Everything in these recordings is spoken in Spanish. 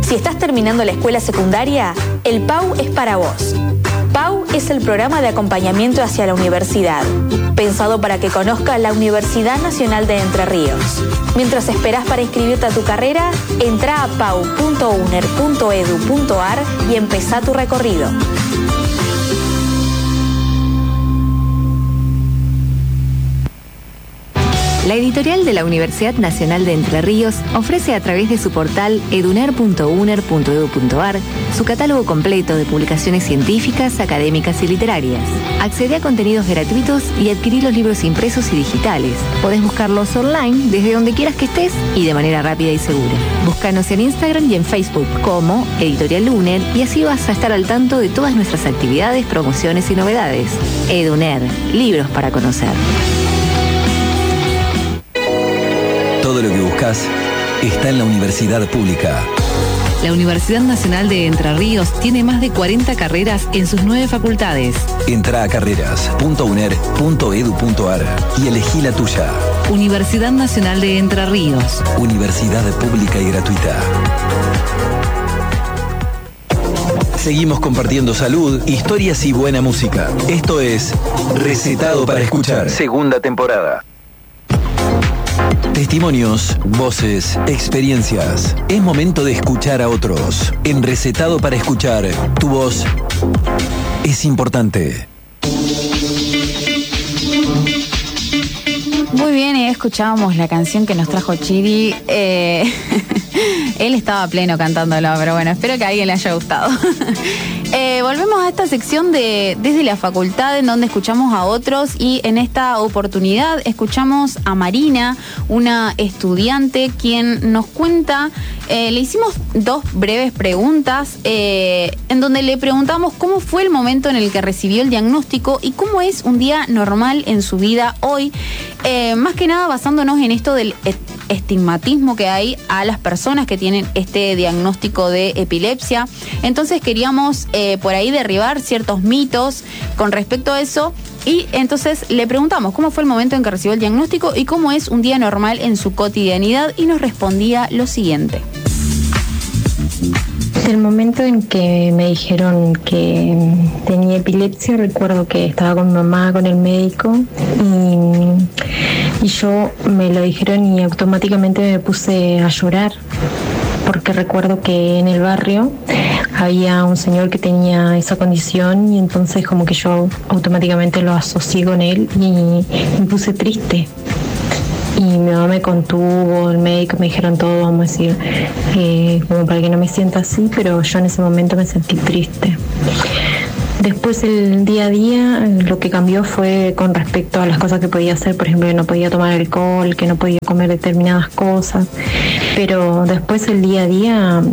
Si estás terminando la escuela secundaria, el PAU es para vos. PAU es el programa de acompañamiento hacia la universidad, pensado para que conozcas la Universidad Nacional de Entre Ríos. Mientras esperás para inscribirte a tu carrera, entra a pau.uner.edu.ar y empezá tu recorrido. La editorial de la Universidad Nacional de Entre Ríos ofrece a través de su portal eduner.uner.edu.ar su catálogo completo de publicaciones científicas, académicas y literarias. Accede a contenidos gratuitos y adquirí los libros impresos y digitales. Podés buscarlos online desde donde quieras que estés y de manera rápida y segura. Búscanos en Instagram y en Facebook como Editorial UNER y así vas a estar al tanto de todas nuestras actividades, promociones y novedades. Eduner, libros para conocer. Todo lo que buscas está en la universidad pública. La Universidad Nacional de Entre Ríos tiene más de 40 carreras en sus 9 facultades. Entra a carreras.uner.edu.ar y elegí la tuya. Universidad Nacional de Entre Ríos. Universidad pública y gratuita. Seguimos compartiendo salud, historias y buena música. Esto es Recetado para Escuchar, segunda temporada. Testimonios, voces, experiencias. Es momento de escuchar a otros. En Recetado para Escuchar, tu voz es importante. Muy bien, y escuchábamos la canción que nos trajo Chiri. Él estaba pleno cantándolo, pero bueno, espero que a alguien le haya gustado. Volvemos a esta sección de Desde la Facultad, en donde escuchamos a otros, y en esta oportunidad escuchamos a Marina, una estudiante, quien nos cuenta, le hicimos 2 breves preguntas, en donde le preguntamos cómo fue el momento en el que recibió el diagnóstico y cómo es un día normal en su vida hoy, más que nada basándonos en esto del estigmatismo que hay a las personas que tienen este diagnóstico de epilepsia. Entonces queríamos por ahí derribar ciertos mitos con respecto a eso, y entonces le preguntamos cómo fue el momento en que recibió el diagnóstico y cómo es un día normal en su cotidianidad, y nos respondía lo siguiente. El momento en que me dijeron que tenía epilepsia, recuerdo que estaba con mi mamá, con el médico, y yo me lo dijeron y automáticamente me puse a llorar, porque recuerdo que en el barrio había un señor que tenía esa condición, y entonces como que yo automáticamente lo asocié con él y me puse triste. Y mi mamá me contuvo, el médico me dijeron todo, vamos a decir, como para que no me sienta así, pero yo en ese momento me sentí triste. Después, el día a día, lo que cambió fue con respecto a las cosas que podía hacer. Por ejemplo, que no podía tomar alcohol, que no podía comer determinadas cosas. Pero después, el día a día,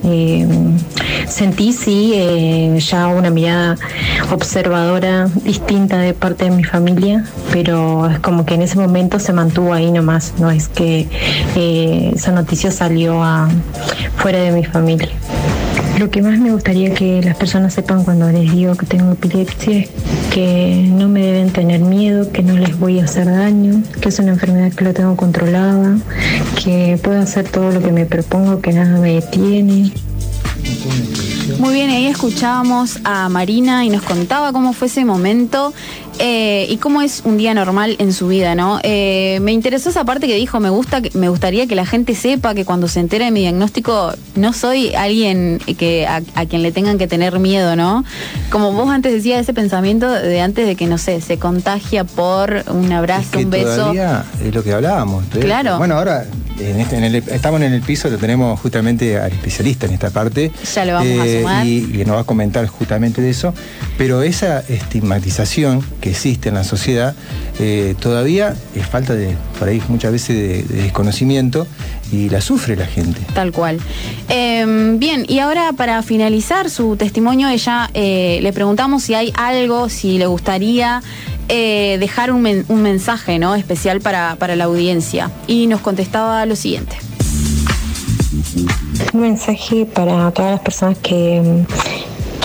sentí ya una mirada observadora distinta de parte de mi familia, pero es como que en ese momento se mantuvo ahí nomás. No es que esa noticia salió fuera de mi familia. Lo que más me gustaría que las personas sepan cuando les digo que tengo epilepsia es que no me deben tener miedo, que no les voy a hacer daño, que es una enfermedad que lo tengo controlada, que puedo hacer todo lo que me propongo, que nada me detiene. Muy bien, ahí escuchábamos a Marina y nos contaba cómo fue ese momento y cómo es un día normal en su vida, ¿no? Me interesó esa parte que dijo, me gustaría que la gente sepa que cuando se entera de mi diagnóstico no soy alguien a quien le tengan que tener miedo, ¿no? Como vos antes decías, ese pensamiento de antes de que, no sé, se contagia por un abrazo, un beso. Todavía es lo que hablábamos. Claro. Bueno, ahora estamos en el piso, lo tenemos justamente al especialista en esta parte. Ya lo vamos a sumar. Y nos va a comentar justamente de eso. Pero esa estigmatización que existe en la sociedad todavía es falta por ahí muchas veces de desconocimiento, y la sufre la gente. Tal cual. Bien, y ahora para finalizar su testimonio, ella le preguntamos si hay algo, si le gustaría dejar un mensaje, ¿no?, especial para la audiencia, y nos contestaba lo siguiente. Un mensaje para todas las personas que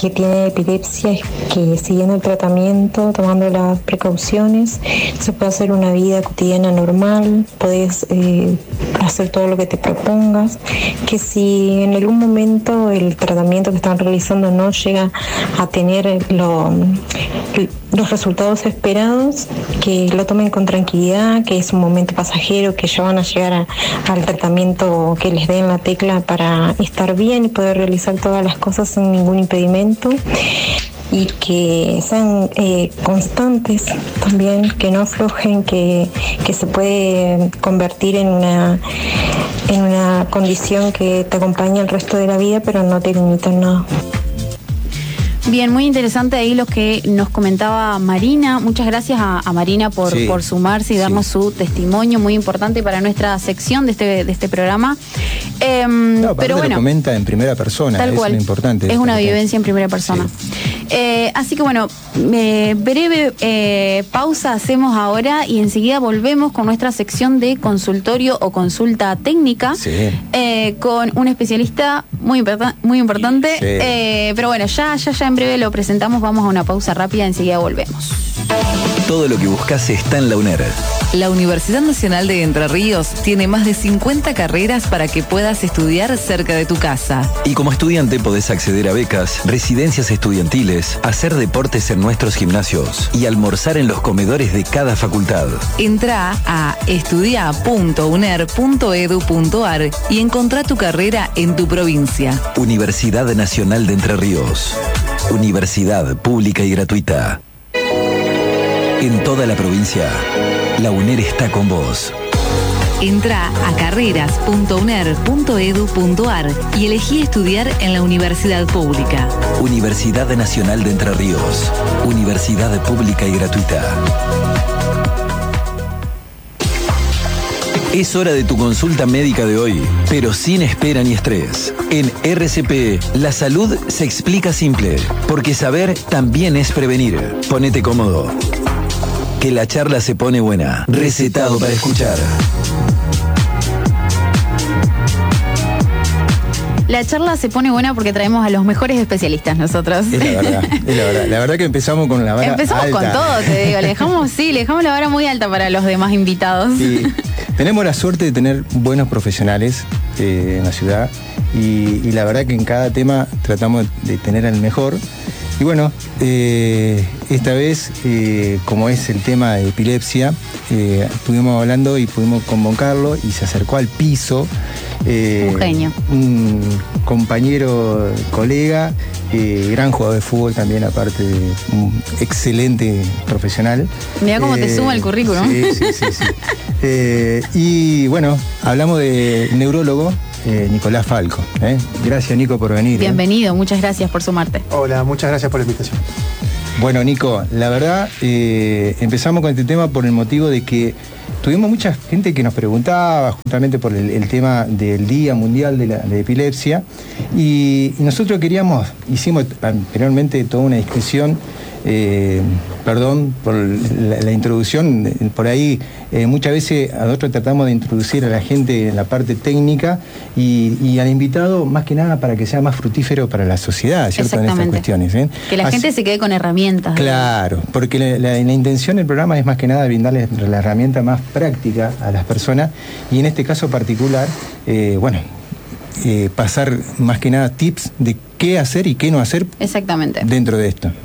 que tiene epilepsia es que siguiendo el tratamiento, tomando las precauciones, se puede hacer una vida cotidiana normal, puedes hacer todo lo que te propongas, que si en algún momento el tratamiento que están realizando no llega a tener los resultados esperados, que lo tomen con tranquilidad, que es un momento pasajero, que ya van a llegar al tratamiento que les den la tecla para estar bien y poder realizar todas las cosas sin ningún impedimento, y que sean constantes también, que no aflojen, que se puede convertir en una condición que te acompaña el resto de la vida, pero no te limita en nada. Bien, muy interesante ahí lo que nos comentaba Marina. Muchas gracias a Marina por sumarse y darnos su testimonio, muy importante para nuestra sección de este programa. Pero bueno, lo comenta en primera persona, tal cual, es lo importante. Es una vivencia en primera persona. Sí. Así que bueno, breve pausa hacemos ahora y enseguida volvemos con nuestra sección de consultorio o consulta técnica, con un especialista muy importante. Pero bueno, ya en breve lo presentamos, vamos a una pausa rápida, enseguida volvemos. Todo lo que buscas está en la UNER. La Universidad Nacional de Entre Ríos tiene más de 50 carreras para que puedas estudiar cerca de tu casa. Y como estudiante podés acceder a becas, residencias estudiantiles, hacer deportes en nuestros gimnasios y almorzar en los comedores de cada facultad. Entrá a estudia.uner.edu.ar y encontrá tu carrera en tu provincia. Universidad Nacional de Entre Ríos. Universidad pública y gratuita. En toda la provincia, la UNER está con vos. Entrá a carreras.uner.edu.ar y elegí estudiar en la universidad pública. Universidad Nacional de Entre Ríos. Universidad pública y gratuita. Es hora de tu consulta médica de hoy, pero sin espera ni estrés. En RCP, la salud se explica simple, porque saber también es prevenir. Ponete cómodo, que la charla se pone buena. Recetado para escuchar. La charla se pone buena porque traemos a los mejores especialistas nosotros. Es la verdad. La verdad que empezamos con la vara Empezamos alta. con todo, te digo. Le dejamos la vara muy alta para los demás invitados. Sí. Tenemos la suerte de tener buenos profesionales en la ciudad y la verdad que en cada tema tratamos de tener al mejor. Y bueno, esta vez, como es el tema de epilepsia, estuvimos hablando y pudimos convocarlo y se acercó al piso. Un genio. Un compañero, colega, gran jugador de fútbol también, aparte de un excelente profesional. Mirá cómo te suma el currículum. Sí. Y bueno, hablamos de neurólogo Nicolás Falco. Gracias, Nico, por venir. Bienvenido, muchas gracias por sumarte. Hola, muchas gracias por la invitación. Bueno, Nico, la verdad, empezamos con este tema por el motivo de que tuvimos mucha gente que nos preguntaba justamente por el tema del Día Mundial de la Epilepsia y nosotros hicimos anteriormente toda una discusión. Perdón por la introducción, por ahí muchas veces nosotros tratamos de introducir a la gente en la parte técnica y al invitado más que nada para que sea más fructífero para la sociedad, ¿cierto? En estas cuestiones. Que la gente se quede con herramientas. Claro, porque la intención del programa es más que nada brindarles la herramienta más práctica a las personas y en este caso particular, pasar más que nada tips de qué hacer y qué no hacer. Exactamente. Dentro de esto.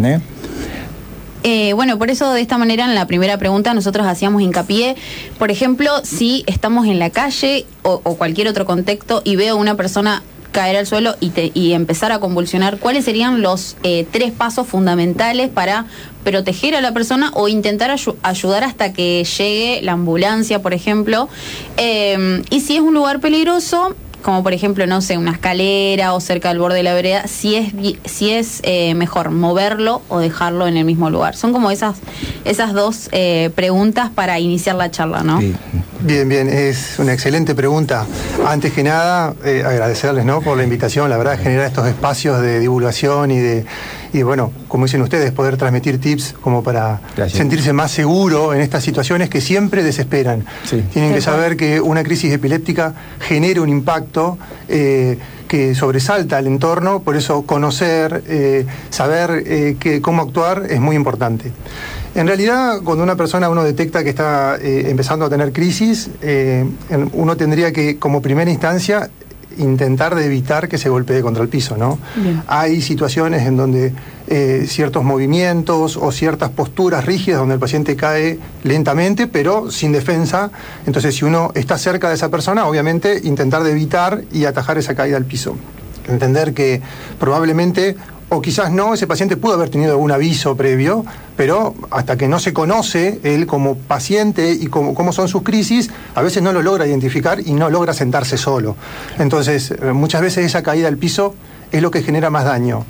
Por eso de esta manera en la primera pregunta nosotros hacíamos hincapié, por ejemplo, si estamos en la calle o cualquier otro contexto y veo a una persona caer al suelo y empezar a convulsionar, ¿cuáles serían los 3 pasos fundamentales para proteger a la persona o intentar ayudar hasta que llegue la ambulancia, por ejemplo? Y si es un lugar peligroso, como por ejemplo, no sé, una escalera o cerca del borde de la vereda, si es mejor moverlo o dejarlo en el mismo lugar. Son como esas 2 preguntas para iniciar la charla, ¿no? Sí. Bien, es una excelente pregunta. Antes que nada, agradecerles, ¿no?, por la invitación. La verdad, generar estos espacios de divulgación y bueno, como dicen ustedes, poder transmitir tips como para sentirse más seguro en estas situaciones que siempre desesperan. Sí. Tienen que saber que una crisis epiléptica genera un impacto que sobresalta al entorno, por eso conocer, saber cómo actuar es muy importante. En realidad, cuando uno detecta que está empezando a tener crisis, uno tendría que, como primera instancia, intentar de evitar que se golpee contra el piso, ¿no? Bien. Hay situaciones en donde ciertos movimientos o ciertas posturas rígidas donde el paciente cae lentamente, pero sin defensa. Entonces, si uno está cerca de esa persona, obviamente intentar de evitar y atajar esa caída al piso. Entender que probablemente, o quizás no, ese paciente pudo haber tenido algún aviso previo, pero hasta que no se conoce él como paciente y cómo son sus crisis, a veces no lo logra identificar y no logra sentarse solo. Entonces, muchas veces esa caída al piso es lo que genera más daño.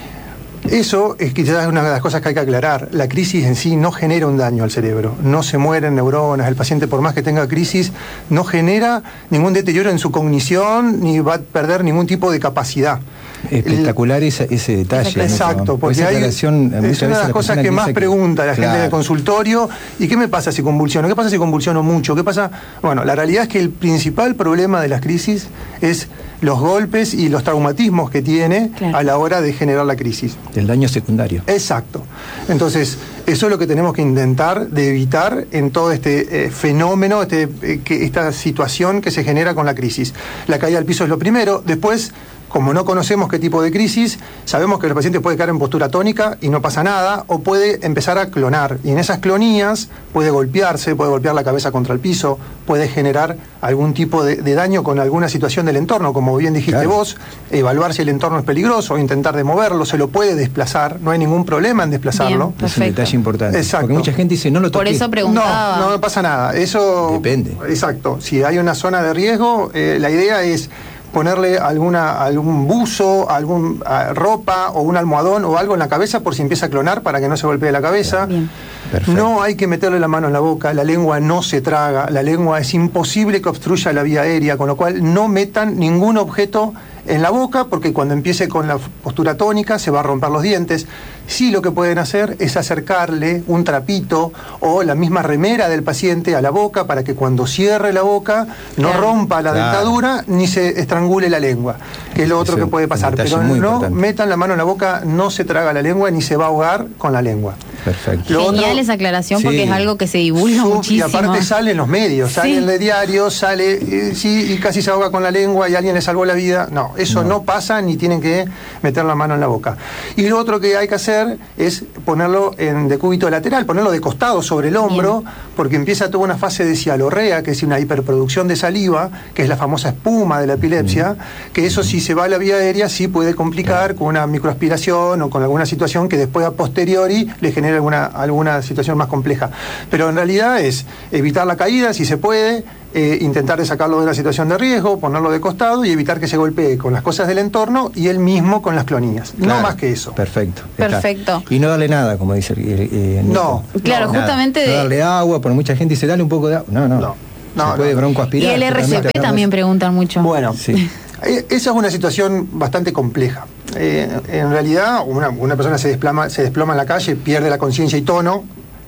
Eso es quizás una de las cosas que hay que aclarar. La crisis en sí no genera un daño al cerebro, no se mueren neuronas, el paciente por más que tenga crisis no genera ningún deterioro en su cognición ni va a perder ningún tipo de capacidad. Espectacular ese detalle. Exacto, porque es una de las cosas que más pregunta la gente del consultorio. ¿Y qué me pasa si convulsiono? ¿Qué pasa si convulsiono mucho? ¿Qué pasa? Bueno, la realidad es que el principal problema de las crisis es los golpes y los traumatismos que tiene a la hora de generar la crisis. El daño secundario. Exacto. Entonces, eso es lo que tenemos que intentar de evitar en todo este fenómeno, esta situación que se genera con la crisis. La caída al piso es lo primero. Después, como no conocemos qué tipo de crisis, sabemos que el paciente puede caer en postura tónica y no pasa nada, o puede empezar a clonar. Y en esas clonías puede golpearse, puede golpear la cabeza contra el piso, puede generar algún tipo de daño con alguna situación del entorno, como bien dijiste vos, evaluar si el entorno es peligroso, intentar de moverlo, se lo puede desplazar, no hay ningún problema en desplazarlo. Bien, es un detalle importante. Exacto. Porque mucha gente dice, no lo toqué. Por eso preguntaba. No pasa nada. Eso depende. Exacto. Si hay una zona de riesgo, la idea es ponerle algún buzo, ropa o un almohadón o algo en la cabeza por si empieza a clonar para que no se golpee la cabeza. Bien. No hay que meterle la mano en la boca, la lengua no se traga, la lengua es imposible que obstruya la vía aérea, con lo cual no metan ningún objeto en la boca porque cuando empiece con la postura tónica se va a romper los dientes. Sí, lo que pueden hacer es acercarle un trapito o la misma remera del paciente a la boca para que cuando cierre la boca no rompa la dentadura ni se estrangule la lengua, que es lo otro que puede pasar. Pero no metan la mano en la boca, no se traga la lengua ni se va a ahogar con la lengua. Perfecto. Genial esa aclaración porque es algo que se divulga muchísimo. Y aparte sale en los medios, sale en el diario, sale y casi se ahoga con la lengua y alguien le salvó la vida. No, eso no pasa ni tienen que meter la mano en la boca. Y lo otro que hay que hacer es ponerlo en decúbito lateral, ponerlo de costado sobre el hombro, porque empieza toda una fase de cialorrea, que es una hiperproducción de saliva, que es la famosa espuma de la epilepsia, que eso si se va a la vía aérea sí puede complicar con una microaspiración o con alguna situación que después a posteriori le genera alguna situación más compleja. Pero en realidad es evitar la caída si se puede, intentar de sacarlo de una situación de riesgo, ponerlo de costado y evitar que se golpee con las cosas del entorno y él mismo con las clonías. No más que eso. Perfecto. Perfecto. Y no darle nada, como dice No, claro, justamente. No darle agua, porque mucha gente dice, dale un poco de agua. No. Se puede broncoaspirar. Y el RCP también preguntan mucho. Bueno, esa es una situación bastante compleja. En realidad, una persona se desploma en la calle, pierde la conciencia y tono.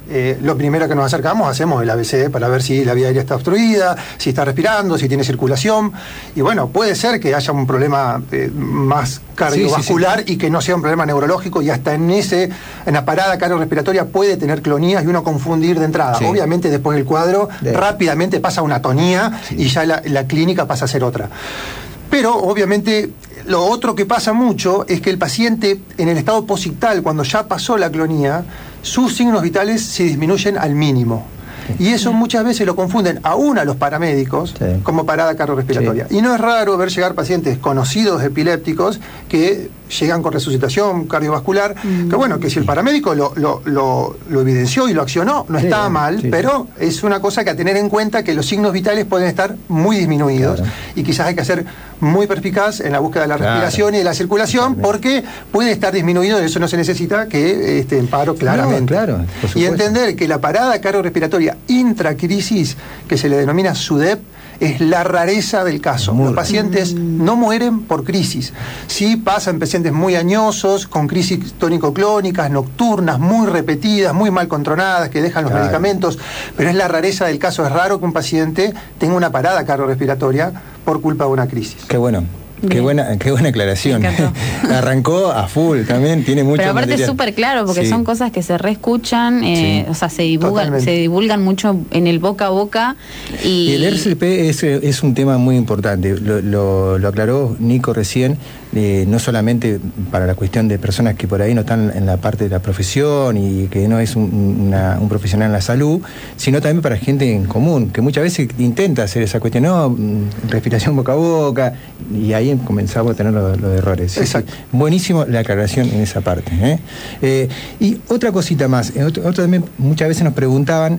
Lo primero que nos acercamos, hacemos el ABC para ver si la vía aérea está obstruida, si está respirando, si tiene circulación. Y bueno, puede ser que haya un problema más cardiovascular y que no sea un problema neurológico, y hasta en la parada cardiorrespiratoria puede tener clonías y uno confundir de entrada. Obviamente después del cuadro rápidamente pasa a una atonía y ya la clínica pasa a ser otra. Pero obviamente lo otro que pasa mucho es que el paciente en el estado posictal, cuando ya pasó la clonía, sus signos vitales se disminuyen al mínimo. Y eso muchas veces lo confunden aún a los paramédicos como parada cardiorrespiratoria. Y no es raro ver llegar pacientes conocidos epilépticos que llegan con resucitación cardiovascular, que bueno, que si el paramédico lo evidenció y lo accionó, no está mal, pero es una cosa que a tener en cuenta, que los signos vitales pueden estar muy disminuidos y quizás hay que ser muy perspicaz en la búsqueda de la respiración y de la circulación, porque puede estar disminuido, y eso no se necesita que esté en paro claramente. Y entender que la parada cardiorrespiratoria intracrisis, que se le denomina SUDEP, es la rareza del caso. Los pacientes no mueren por crisis. Sí pasan pacientes muy añosos, con crisis tónico-clónicas, nocturnas, muy repetidas, muy mal controladas, que dejan los medicamentos, pero es la rareza del caso. Es raro que un paciente tenga una parada cardiorrespiratoria por culpa de una crisis. Qué bueno. Qué buena aclaración. Arrancó a full también, tiene mucho Pero aparte material. es súper claro, porque Sí. son cosas que se reescuchan, Sí. o sea, se divulgan Totalmente. mucho en el boca a boca. Y el RCP es un tema muy importante, lo aclaró Nico recién, no solamente para la cuestión de personas que por ahí no están en la parte de la profesión y que no es un profesional en la salud, sino también para gente en común, que muchas veces intenta hacer esa cuestión, no, respiración boca a boca, y ahí comenzamos a tener los errores. Sí, Exacto. sí. Buenísimo la aclaración en esa parte. Y otra cosita más, también muchas veces nos preguntaban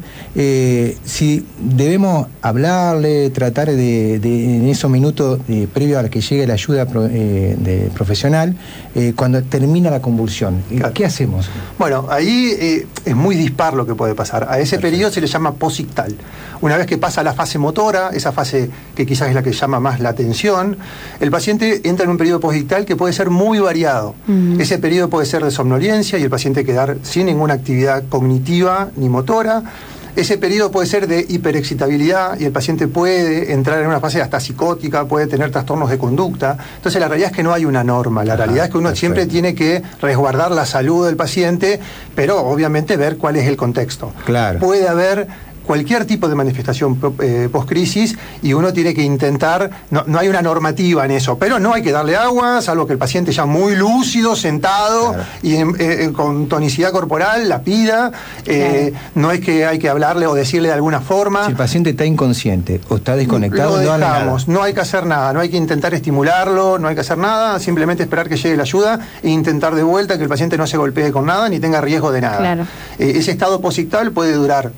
si debemos hablarle, tratar de en esos minutos previo a que llegue la ayuda profesional, cuando termina la convulsión. Claro. ¿Qué hacemos? Bueno, ahí es muy dispar lo que puede pasar. A ese periodo se le llama posictal. Una vez que pasa la fase motora, esa fase que quizás es la que llama más la atención, el paciente entra en un periodo posictal que puede ser muy variado. Ese periodo puede ser de somnolencia y el paciente quedar sin ninguna actividad cognitiva ni motora. Ese periodo puede ser de hiperexcitabilidad y el paciente puede entrar en una fase hasta psicótica, puede tener trastornos de conducta. Entonces la realidad es que no hay una norma, la realidad es que uno siempre tiene que resguardar la salud del paciente, pero obviamente ver cuál es el contexto. Claro. Puede haber cualquier tipo de manifestación post-crisis y uno tiene que intentar, no hay una normativa en eso, pero no hay que darle agua, salvo que el paciente ya muy lúcido, sentado, claro, y con tonicidad corporal la pida, claro, no es que hay que hablarle o decirle de alguna forma. Si el paciente está inconsciente o está desconectado, lo dejamos, no hay que hacer nada, no hay que intentar estimularlo, no hay que hacer nada, simplemente esperar que llegue la ayuda e intentar de vuelta que el paciente no se golpee con nada ni tenga riesgo de nada. Claro. Ese estado posictal puede durar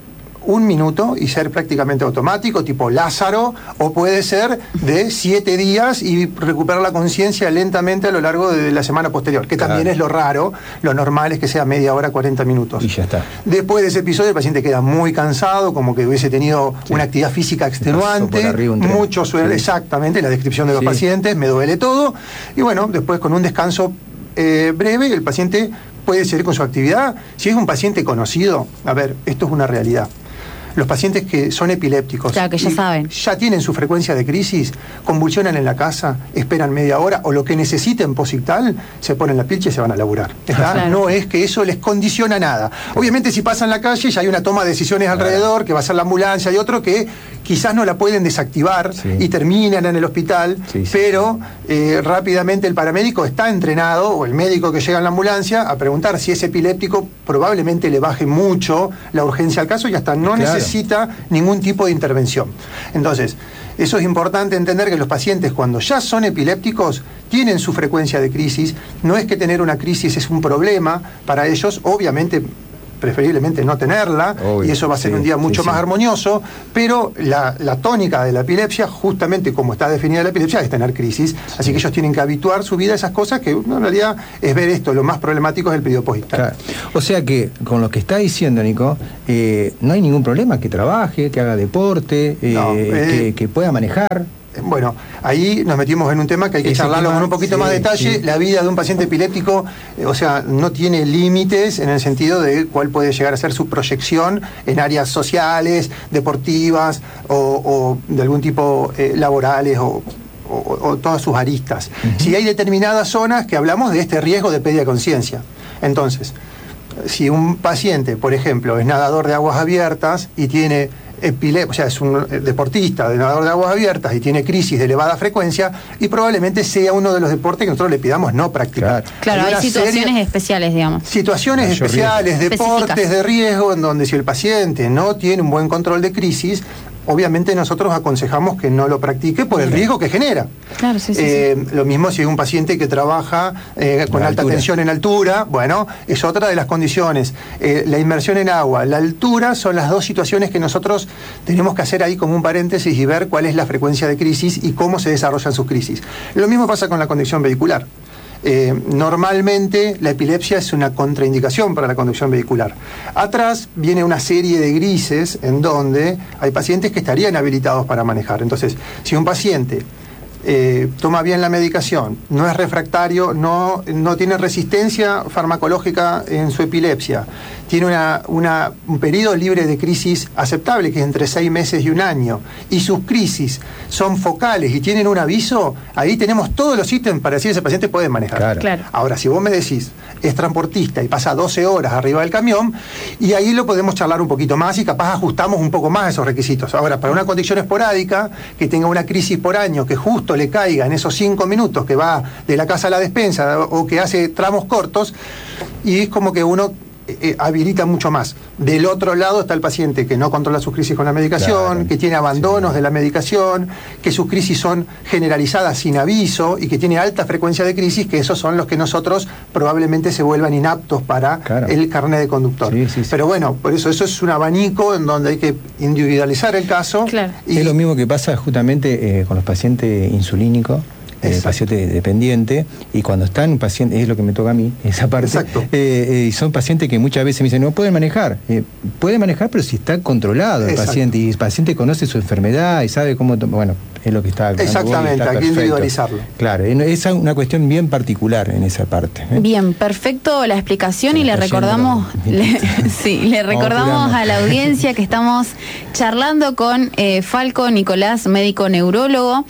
1 minuto y ser prácticamente automático, tipo Lázaro, o puede ser de 7 días y recuperar la conciencia lentamente a lo largo de la semana posterior, que también es lo raro. Lo normal es que sea media hora, 40 minutos. Y ya está. Después de ese episodio el paciente queda muy cansado, como que hubiese tenido una actividad física extenuante, mucho sueño, exactamente, la descripción de los pacientes, me duele todo, y bueno, después con un descanso breve el paciente puede seguir con su actividad. Si es un paciente conocido, a ver, esto es una realidad. Los pacientes que son epilépticos, claro, que ya saben, ya tienen su frecuencia de crisis, convulsionan en la casa, esperan media hora o lo que necesiten posictal, se ponen la pilcha y se van a laburar. Claro. No es que eso les condiciona nada. Obviamente si pasan la calle ya hay una toma de decisiones alrededor, que va a ser la ambulancia y otro que quizás no la pueden desactivar y terminan en el hospital, pero rápidamente el paramédico está entrenado, o el médico que llega en la ambulancia, a preguntar si es epiléptico, probablemente le baje mucho la urgencia al caso y hasta no necesita ningún tipo de intervención. Entonces, eso es importante entender, que los pacientes cuando ya son epilépticos tienen su frecuencia de crisis. No es que tener una crisis es un problema para ellos, obviamente preferiblemente no tenerla, y eso va a ser un día mucho más armonioso, pero la tónica de la epilepsia, justamente como está definida la epilepsia, es tener crisis, así que ellos tienen que habituar su vida a esas cosas, que en realidad es ver esto, lo más problemático es el periodo posictal. Claro. O sea que, con lo que está diciendo Nico, no hay ningún problema, que trabaje, que haga deporte, que pueda manejar. Bueno, ahí nos metimos en un tema que hay que charlarlo con un poquito más detalle. La vida de un paciente epiléptico, o sea, no tiene límites en el sentido de cuál puede llegar a ser su proyección en áreas sociales, deportivas o de algún tipo laborales o todas sus aristas. Si hay determinadas zonas que hablamos de este riesgo de pérdida de conciencia. Entonces, si un paciente, por ejemplo, es nadador de aguas abiertas y tiene o sea, es un deportista de nadador de aguas abiertas y tiene crisis de elevada frecuencia, y probablemente sea uno de los deportes que nosotros le pidamos no practicar. Claro, hay situaciones especiales, digamos. Situaciones especiales, deportes de riesgo, en donde si el paciente no tiene un buen control de crisis, obviamente nosotros aconsejamos que no lo practique por el riesgo que genera. Claro, sí. Lo mismo si es un paciente que trabaja con alta tensión en altura, bueno, es otra de las condiciones. La inmersión en agua, la altura, son las dos situaciones que nosotros tenemos que hacer ahí como un paréntesis y ver cuál es la frecuencia de crisis y cómo se desarrollan sus crisis. Lo mismo pasa con la conducción vehicular. Normalmente la epilepsia es una contraindicación para la conducción vehicular. Atrás viene una serie de grises en donde hay pacientes que estarían habilitados para manejar. Entonces, si un paciente toma bien la medicación, no es refractario, no tiene resistencia farmacológica en su epilepsia, tiene un periodo libre de crisis aceptable, que es entre 6 meses y 1 año, y sus crisis son focales y tienen un aviso, ahí tenemos todos los ítems para decir ese paciente puede manejar. Claro. Ahora, si vos me decís, es transportista y pasa 12 horas arriba del camión, y ahí lo podemos charlar un poquito más y capaz ajustamos un poco más esos requisitos. Ahora, para una condición esporádica, que tenga una crisis por año, que justo le caiga en esos 5 minutos que va de la casa a la despensa o que hace tramos cortos, y es como que uno habilita mucho más. Del otro lado está el paciente que no controla sus crisis con la medicación, claro, que tiene abandonos de la medicación, que sus crisis son generalizadas sin aviso y que tiene alta frecuencia de crisis, que esos son los que nosotros probablemente se vuelvan inaptos para el carnet de conductor. Pero bueno, por eso es un abanico en donde hay que individualizar el caso. Y es lo mismo que pasa justamente con los pacientes insulínicos. Paciente dependiente, y cuando están pacientes, es lo que me toca a mí, esa parte, y son pacientes que muchas veces me dicen, no pueden manejar, puede manejar, pero si está controlado el paciente, y el paciente conoce su enfermedad y sabe cómo, bueno, es lo que está hablando. Exactamente, hay que individualizarlo. Claro, es una cuestión bien particular en esa parte. Bien, perfecto la explicación, y le recordamos, le recordamos a la audiencia que estamos charlando con Falco Nicolás, médico neurólogo.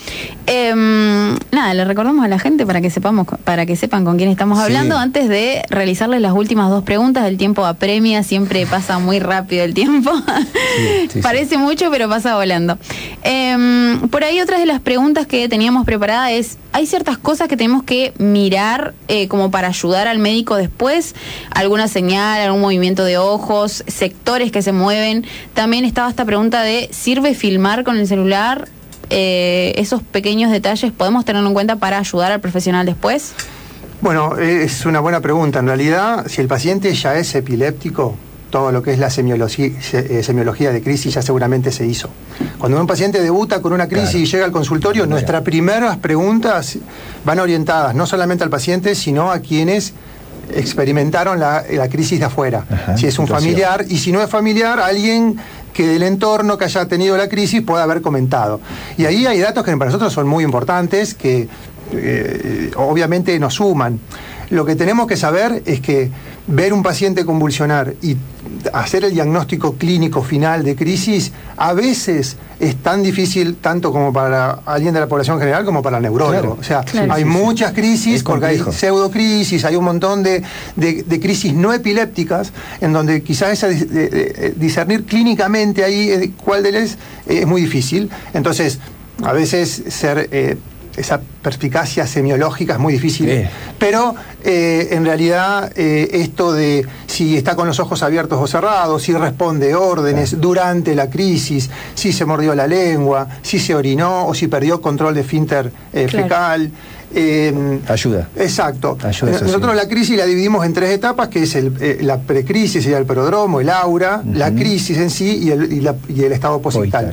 Nada, le recordamos a la gente para que sepan con quién estamos hablando, antes de realizarles las últimas 2 preguntas. El tiempo apremia, siempre pasa muy rápido el tiempo. Parece mucho, pero pasa volando. Por ahí otra de las preguntas que teníamos preparada es, ¿hay ciertas cosas que tenemos que mirar como para ayudar al médico después? ¿Alguna señal, algún movimiento de ojos, sectores que se mueven? También estaba esta pregunta de, ¿sirve filmar con el celular? Esos pequeños detalles, ¿podemos tenerlo en cuenta para ayudar al profesional después? Bueno, es una buena pregunta. En realidad, si el paciente ya es epiléptico, todo lo que es la semiología de crisis ya seguramente se hizo. Cuando un paciente debuta con una crisis y llega al consultorio, nuestras primeras preguntas van orientadas no solamente al paciente, sino a quienes experimentaron la crisis de afuera. Si es un familiar, y si no es familiar, alguien que del entorno que haya tenido la crisis pueda haber comentado. Y ahí hay datos que para nosotros son muy importantes, que obviamente nos suman. Lo que tenemos que saber es que ver un paciente convulsionar y hacer el diagnóstico clínico final de crisis a veces es tan difícil tanto como para alguien de la población general como para el neurólogo. O sea, hay muchas crisis, porque hay pseudocrisis, hay un montón de crisis no epilépticas, en donde quizás discernir clínicamente ahí cuál de ellas es muy difícil. Entonces, a veces esa perspicacia semiológica es muy difícil, pero en realidad esto de si está con los ojos abiertos o cerrados, si responde órdenes durante la crisis, si se mordió la lengua, si se orinó o si perdió control de esfínter fecal. Ayuda. Exacto. Nosotros la crisis la dividimos en 3 etapas, que es la precrisis, sería el prodromo, el aura, la crisis en sí y el estado posictal.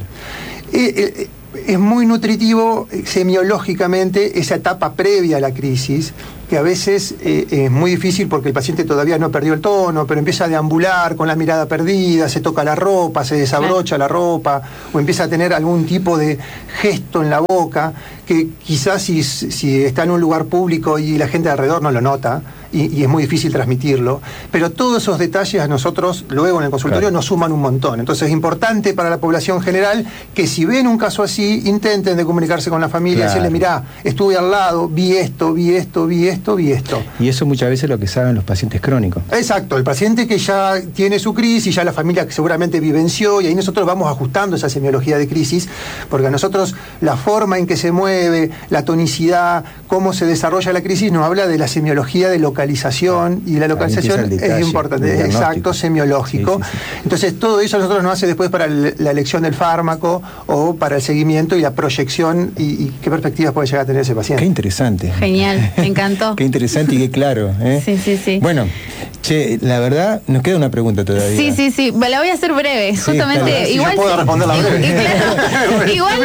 Es muy nutritivo semiológicamente esa etapa previa a la crisis, que a veces es muy difícil porque el paciente todavía no perdió el tono, pero empieza a deambular con la mirada perdida, se toca la ropa, se desabrocha la ropa, o empieza a tener algún tipo de gesto en la boca, que quizás si está en un lugar público y la gente alrededor no lo nota, y es muy difícil transmitirlo, pero todos esos detalles a nosotros luego en el consultorio nos suman un montón. Entonces es importante para la población general que si ven un caso así, intenten de comunicarse con la familia, decirle, mirá, estuve al lado, vi esto. Y eso muchas veces es lo que saben los pacientes crónicos. Exacto, el paciente que ya tiene su crisis, ya la familia que seguramente vivenció, y ahí nosotros vamos ajustando esa semiología de crisis, porque a nosotros la forma en que se mueve, la tonicidad, cómo se desarrolla la crisis, nos habla de la semiología de localización, y la localización es importante, exacto, semiológico. Entonces todo eso nosotros nos hace después para la elección del fármaco o para el seguimiento y la proyección y qué perspectivas puede llegar a tener ese paciente. Qué interesante. Genial, me encantó. Qué interesante y qué claro. Sí. Bueno, Che, la verdad, nos queda una pregunta todavía. Sí, me la voy a hacer breve. Sí, justamente, igual. Si yo puedo responderla breve. Claro, igual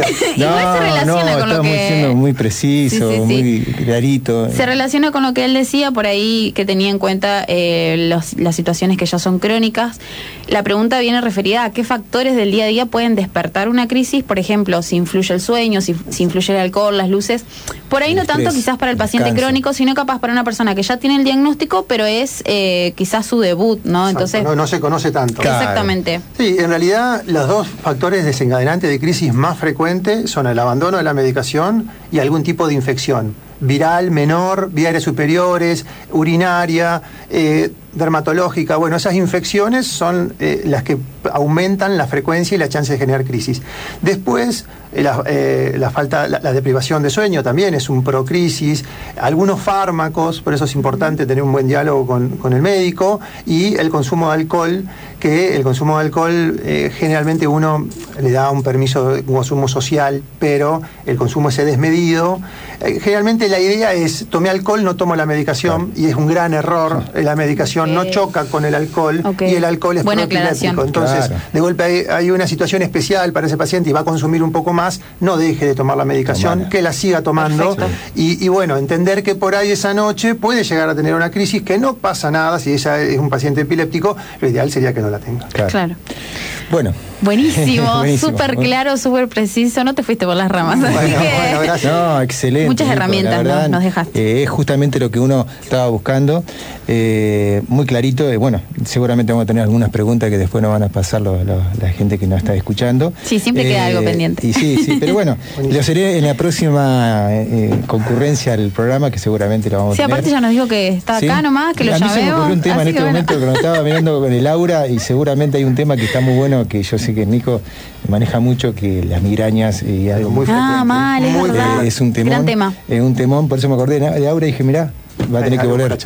se relaciona con lo que. Siendo muy preciso, muy clarito. Se relaciona con lo que él decía por ahí, que tenía en cuenta las situaciones que ya son crónicas. La pregunta viene referida a qué factores del día a día pueden despertar una crisis, por ejemplo, si influye el sueño, si influye el alcohol, las luces. Por ahí no tanto quizás para el paciente crónico, sino capaz para una persona que ya tiene el diagnóstico, pero es quizás su debut, ¿no? Entonces no se conoce tanto. Claro. Exactamente. Sí, en realidad los dos factores desencadenantes de crisis más frecuentes son el abandono de la medicación y algún tipo de infección. Viral, menor, vía aéreas superiores, urinaria, dermatológica. Bueno, esas infecciones son las que aumentan la frecuencia y la chance de generar crisis. Después, la deprivación de sueño también es un procrisis. Algunos fármacos, por eso es importante tener un buen diálogo con el médico, y el consumo de alcohol, que el consumo de alcohol generalmente uno le da un permiso de consumo social, pero el consumo ese desmedido. Generalmente la idea es, tomé alcohol, no tomo la medicación, y es un gran error. La medicación no choca con el alcohol, y el alcohol es profiláctico. Entonces, de golpe hay una situación especial para ese paciente y va a consumir un poco más, no deje de tomar la medicación, que la siga tomando. Y bueno, entender que por ahí esa noche puede llegar a tener una crisis, que no pasa nada si ella es un paciente epiléptico, lo ideal sería que no la tenga. Claro. Bueno. Buenísimo, súper claro, súper preciso, no te fuiste por las ramas. Bueno, gracias. No, excelente. Muchas herramientas nos dejaste. Es justamente lo que uno estaba buscando, muy clarito. Bueno, seguramente vamos a tener algunas preguntas que después nos van a pasar la gente que nos está escuchando. Sí, siempre queda algo pendiente. Y sí, pero bueno, lo seré en la próxima concurrencia al programa, que seguramente lo vamos a tener. Sí, aparte ya nos dijo que está acá nomás, que lo llamemos. A mí se me ocurrió un tema en este momento que nos estaba mirando con el Aura, y seguramente hay un tema que está muy bueno, que yo sé que Nico maneja mucho, que las migrañas y algo muy frecuente. Mal, es verdad. Es un temón. Gran tema. Un temón, por eso me acordé de Aura y dije, mirá, va a tener que volver.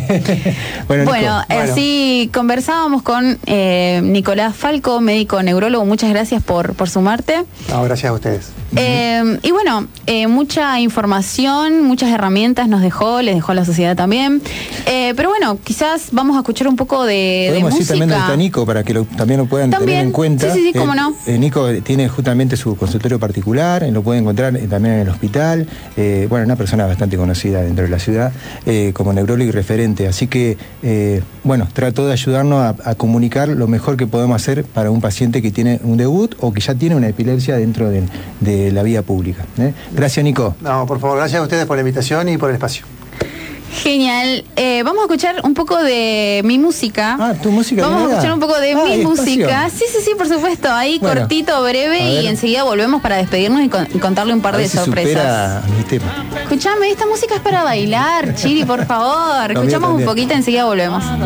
Bueno, así conversábamos con Nicolás Falco, médico neurólogo. Muchas gracias por sumarte. No, gracias a ustedes. Y bueno, mucha información, muchas herramientas les dejó a la sociedad también. Pero bueno, quizás vamos a escuchar un poco de música. Podemos decir también a Nico, para que también lo puedan tener en cuenta. Sí, cómo no. Nico tiene justamente su consultorio particular, lo pueden encontrar también en el hospital. Bueno, una persona bastante conocida dentro de la ciudad, como neurólogo y referente. Así que, bueno, trató de ayudarnos a comunicar lo mejor que podemos hacer para un paciente que tiene un debut o que ya tiene una epilepsia dentro de la vía pública. Gracias, Nico. No, por favor, gracias a ustedes por la invitación y por el espacio. Genial. Vamos a escuchar un poco de mi música. ¿Tu música? Vamos a escuchar un poco de mi música. Sí, por supuesto. Ahí bueno, cortito, breve, y enseguida volvemos para despedirnos y contarle un par de sorpresas. Escuchame, esta música es para bailar, Chiri, por favor. Escuchamos un poquito, enseguida volvemos.